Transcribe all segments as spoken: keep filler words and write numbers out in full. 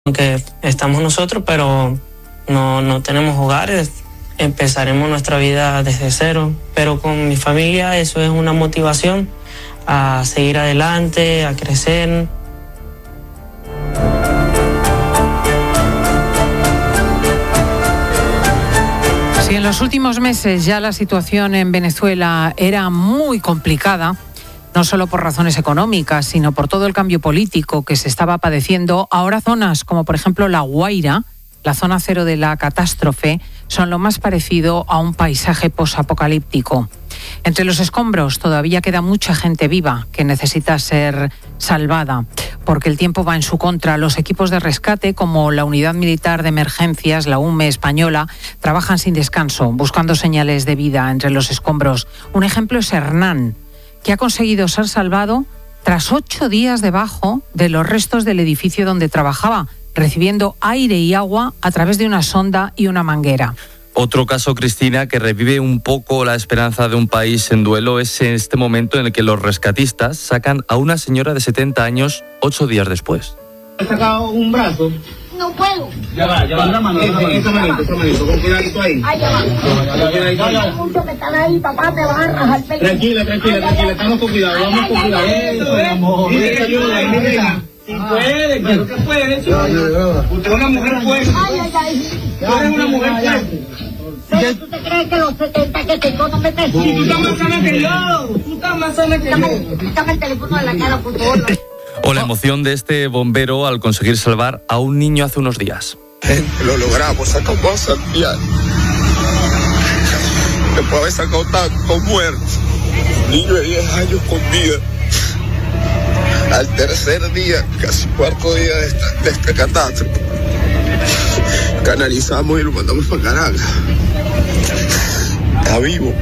Aunque estamos nosotros, pero no, no tenemos hogares, empezaremos nuestra vida desde cero, pero con mi familia eso es una motivación a seguir adelante, a crecer. Si en los últimos meses ya la situación en Venezuela era muy complicada, no solo por razones económicas, sino por todo el cambio político que se estaba padeciendo, ahora zonas como por ejemplo La Guaira, la zona cero de la catástrofe, son lo más parecido a un paisaje posapocalíptico. Entre los escombros todavía queda mucha gente viva que necesita ser salvada, porque el tiempo va en su contra. Los equipos de rescate, como la Unidad Militar de Emergencias, la U M E española, trabajan sin descanso, buscando señales de vida entre los escombros. Un ejemplo es Hernán, que ha conseguido ser salvado tras ocho días debajo de los restos del edificio donde trabajaba, recibiendo aire y agua a través de una sonda y una manguera. Otro caso, Cristina, que revive un poco la esperanza de un país en duelo es en este momento en el que los rescatistas sacan a una señora de setenta años ocho días después. ¿Has sacado un brazo? No puedo. Ya va, ya va. Una mano, esa manito, esa manito, con cuidadito ahí. Ay, ya va. Ya va. Mucho que están ahí, papá, te vas a rajar el pecho. Tranquila, tranquila, tranquila, estamos con cuidado, vamos con cuidado. Eso, mi amor. Mira, ayuda, mira. Si puede, claro que puede. Usted es una mujer fuerte. Ay, ay, ay. Tú eres una mujer fuerte. Pero tú te crees que los setenta que tengo no me te... Si tú estás más sana que yo, tú estás más sana que yo. Quítame el teléfono de la cara, por favor. O la emoción de este bombero al conseguir salvar a un niño hace unos días. Lo logramos, sacamos a Santiago. Después de haber sacado tanto muerto, niño de diez años con vida. Al tercer día, casi cuarto día de esta, de esta catástrofe, canalizamos y lo mandamos para Caracas. Está vivo.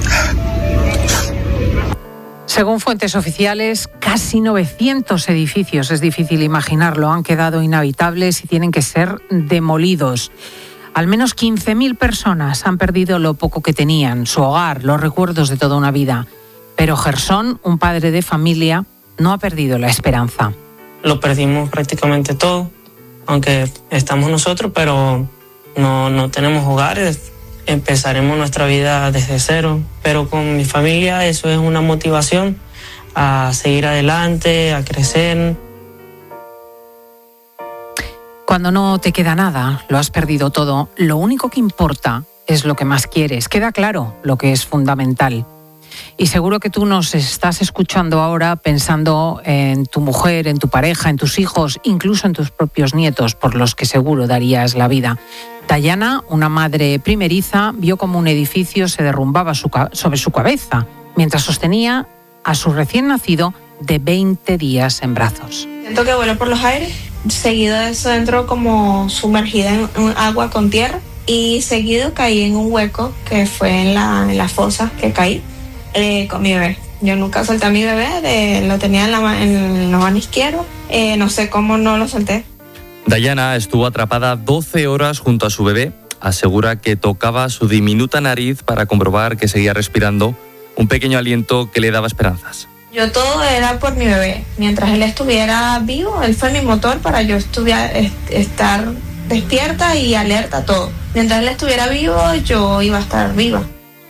Según fuentes oficiales, casi novecientos edificios, es difícil imaginarlo, han quedado inhabitables y tienen que ser demolidos. Al menos quince mil personas han perdido lo poco que tenían, su hogar, los recuerdos de toda una vida. Pero Gersón, un padre de familia, no ha perdido la esperanza. Lo perdimos prácticamente todo, aunque estamos nosotros, pero no, no tenemos hogares. Empezaremos nuestra vida desde cero, pero con mi familia eso es una motivación a seguir adelante, a crecer. Cuando no te queda nada, lo has perdido todo, lo único que importa es lo que más quieres. Queda claro lo que es fundamental. Y seguro que tú nos estás escuchando ahora pensando en tu mujer, en tu pareja, en tus hijos, incluso en tus propios nietos, por los que seguro darías la vida. Dayana, una madre primeriza, vio como un edificio se derrumbaba sobre su cabeza, mientras sostenía a su recién nacido de veinte días en brazos. Siento que vuelo por los aires, seguido de eso entro como sumergida en agua con tierra y seguido caí en un hueco que fue en la, en la fosa que caí eh, con mi bebé. Yo nunca solté a mi bebé, de, lo tenía en la, en la mano izquierda, eh, no sé cómo no lo solté. Dayana estuvo atrapada doce horas junto a su bebé. Asegura que tocaba su diminuta nariz para comprobar que seguía respirando, un pequeño aliento que le daba esperanzas. Yo todo era por mi bebé. Mientras él estuviera vivo, él fue mi motor para yo estuviera, estar despierta y alerta a todo. Mientras él estuviera vivo, yo iba a estar viva.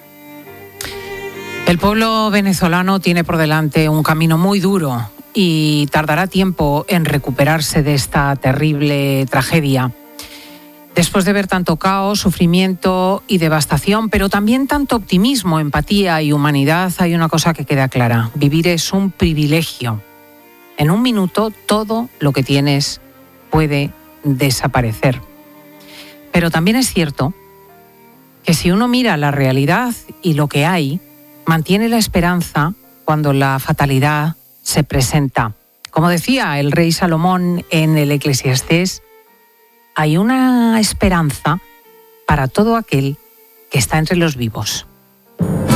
El pueblo venezolano tiene por delante un camino muy duro y tardará tiempo en recuperarse de esta terrible tragedia. Después de ver tanto caos, sufrimiento y devastación, pero también tanto optimismo, empatía y humanidad, hay una cosa que queda clara: vivir es un privilegio. En un minuto todo lo que tienes puede desaparecer. Pero también es cierto que si uno mira la realidad y lo que hay, mantiene la esperanza cuando la fatalidad se presenta. Como decía el rey Salomón en el Eclesiastés, hay una esperanza para todo aquel que está entre los vivos.